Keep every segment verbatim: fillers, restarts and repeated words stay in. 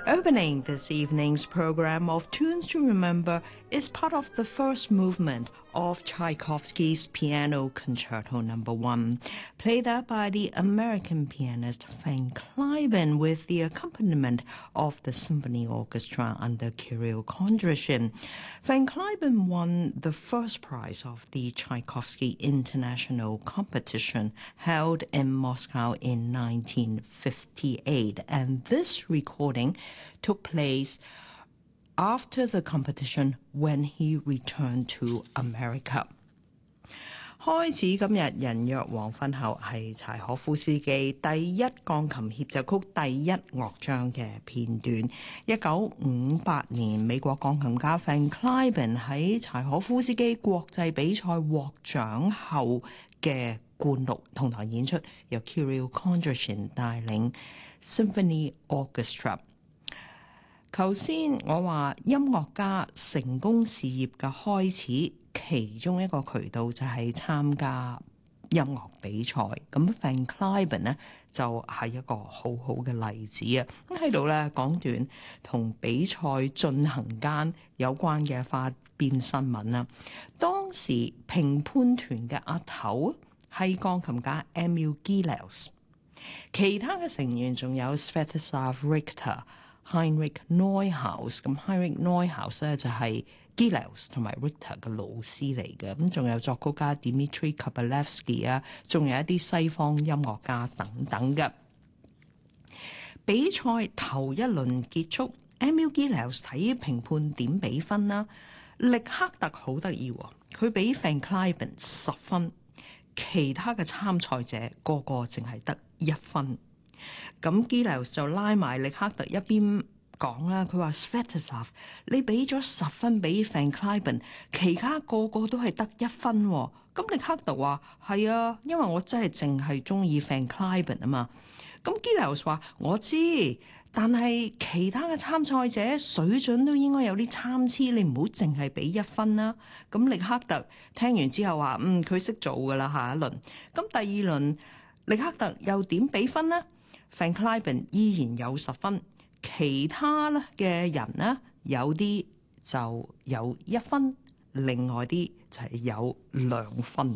Opening this evening's program of Tunes to Remember is part of the first movement of Tchaikovsky's Piano Concerto Number One, played out by the American pianist Van Cliburn with the accompaniment of the symphony orchestra under Kirill Kondrashin. Van Cliburn won the first prize of the Tchaikovsky International Competition held in Moscow in nineteen fifty-eight, and this recording took place after the competition when he returned to America. 開始今日人約黃昏後係柴可夫斯基第一鋼琴協奏曲第一樂章嘅片段。一九五八年，美國鋼琴家 Van Cliburn 喺柴可夫斯基國際比賽獲獎後嘅灌錄同台演出，由 Kirill Kondrashin 帶領 Symphony Orchestra。頭先我話音樂家成功事業嘅開始，其中一個渠道就係參加音樂比賽。咁 Van Cliburn 呢就係一個好好嘅例子啊！咁喺度咧講段同比賽進行間有關嘅花邊新聞啦。當時評判團嘅阿頭係鋼琴家 Emil Gilels， 其他嘅成員仲有 Sviatoslav Richter、Heinrich Neuhaus， 咁 Heinrich Neuhaus 咧就係 Gilels 同埋 Richter 嘅老師嚟嘅，咁仲有作曲家 Dmitry Kabalevsky 啊，仲有一啲西方音樂家等等嘅。比賽頭一輪結束 ，Emil Gilels 睇評判點比分啦，力克特好得意喎，佢俾 Van Cliburn 十分，其他嘅參賽者個個淨係得一分。咁 Gilels 就拉埋力克特一邊講啦，佢話 Sviatoslav， 你俾咗十分俾 Van Cliburn， 其他個個都係得一分喎。咁力克特話係啊，因為我真係淨係中意 Van Cliburn 啊嘛。咁 Gilels 話我知，但係其他嘅參賽者水準都應該有啲參差，你唔好淨係俾一分啦。咁力克特聽完之後話嗯，佢識做㗎啦，下一輪。咁第二輪力克特又點俾分呢？ Van Cliburn 依然有十分，其他嘅人呢，有啲就有一分，另外啲就係有兩分。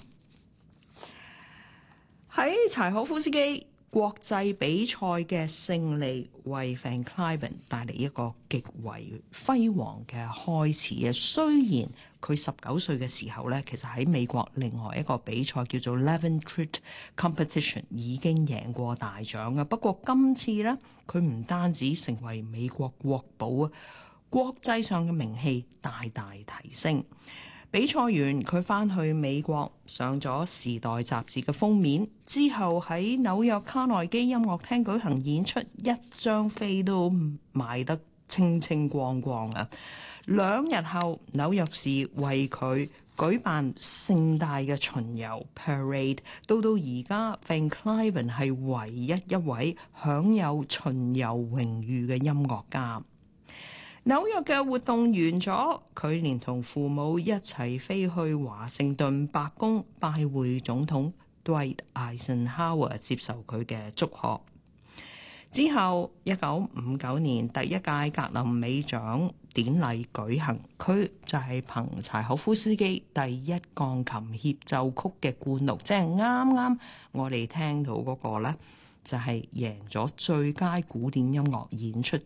喺柴可夫斯基國際比賽嘅勝利，為 Van Cliburn 帶嚟一個極為輝煌嘅開始啊！雖然佢十九歲嘅時候咧，其實喺美國另外一個比賽叫做 Leventritt Competition 已經贏過大獎啊！不過今次咧，佢唔單止成為美國國寶啊，國際上嘅名氣大大提升。比賽完，佢翻去美國上咗《時代》雜誌嘅封面，之後喺紐約卡內基音樂廳舉行演出，一張飛都賣得清清光光啊！兩日後，紐約市為佢舉辦盛大嘅巡遊 parade， 到到而家 Van Cliburn 係唯一一位享有巡遊榮譽嘅音樂家。紐約嘅活動完咗，佢連同父母一齊飛去華盛頓白宮拜會總統 Dwight Eisenhower， 接受佢嘅祝賀。之後，一九五九年第一屆格林美獎典禮舉行，佢就係憑柴可夫斯基第一鋼琴協奏曲嘅灌錄，即係啱啱我哋聽到嗰個呢，就係贏咗最佳古典音樂演出